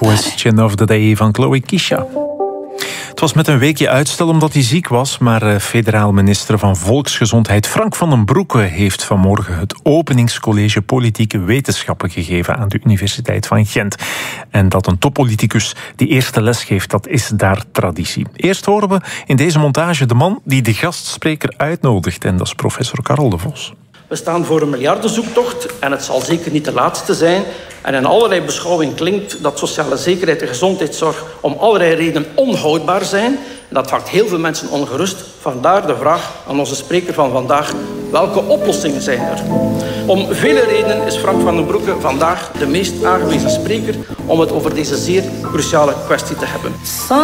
Question of the Day van Chloe Kisha. Het was met een weekje uitstel omdat hij ziek was, maar federaal minister van Volksgezondheid Frank van den Broeke heeft vanmorgen het openingscollege Politieke Wetenschappen gegeven aan de Universiteit van Gent. En dat een toppoliticus die eerste les geeft, dat is daar traditie. Eerst horen we in deze montage de man die de gastspreker uitnodigt, en dat is professor Karel de Vos. We staan voor een miljardenzoektocht en het zal zeker niet de laatste zijn. En in allerlei beschouwing klinkt dat sociale zekerheid en gezondheidszorg om allerlei redenen onhoudbaar zijn. En dat maakt heel veel mensen ongerust. Vandaar de vraag aan onze spreker van vandaag: welke oplossingen zijn er? Om vele redenen is Frank van den Broeke vandaag de meest aangewezen spreker om het over deze zeer cruciale kwestie te hebben.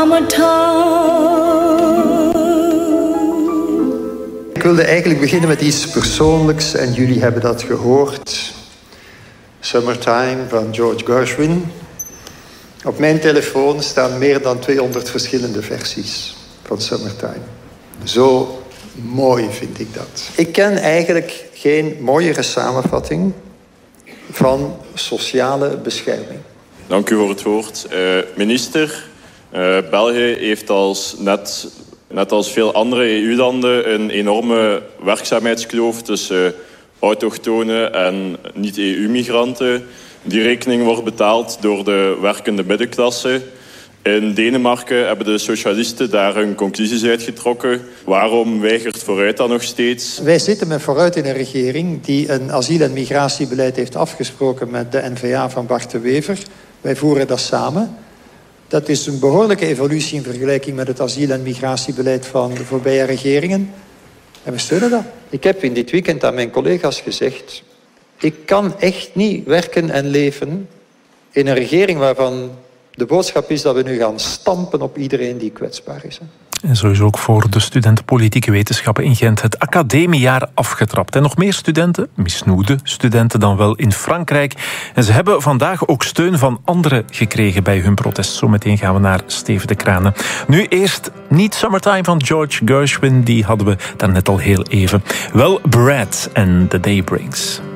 Ik wilde eigenlijk beginnen met iets persoonlijks en jullie hebben dat gehoord. Summertime van George Gershwin. Op mijn telefoon staan meer dan 200 verschillende versies van Summertime. Zo mooi vind ik dat. Ik ken eigenlijk geen mooiere samenvatting van sociale bescherming. Dank u voor het woord. Minister, België heeft net als veel andere EU-landen een enorme werkzaamheidskloof tussen autochtonen en niet-EU-migranten. Die rekening wordt betaald door de werkende middenklasse. In Denemarken hebben de socialisten daar hun conclusies uitgetrokken. Waarom weigert Vooruit dan nog steeds? Wij zitten met Vooruit in een regering die een asiel- en migratiebeleid heeft afgesproken met de N-VA van Bart de Wever. Wij voeren dat samen. Dat is een behoorlijke evolutie in vergelijking met het asiel- en migratiebeleid van de voorbije regeringen. En we steunen dat. Ik heb in dit weekend aan mijn collega's gezegd: ik kan echt niet werken en leven in een regering waarvan de boodschap is dat we nu gaan stampen op iedereen die kwetsbaar is. En zo is ook voor de studenten Politieke Wetenschappen in Gent het academiejaar afgetrapt. En nog meer studenten, misnoede studenten dan wel, in Frankrijk. En ze hebben vandaag ook steun van anderen gekregen bij hun protest. Zometeen gaan we naar Steven de Kranen. Nu eerst niet Summertime van George Gershwin, die hadden we daarnet al heel even. Wel Brad en The Day Brings.